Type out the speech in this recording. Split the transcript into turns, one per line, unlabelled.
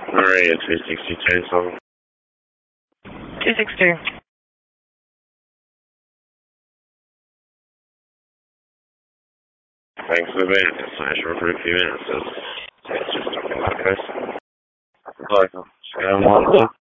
Maria 362, so
262.
thanks for the wait. It's actually for a few minutes. So it's just talking like this. Like,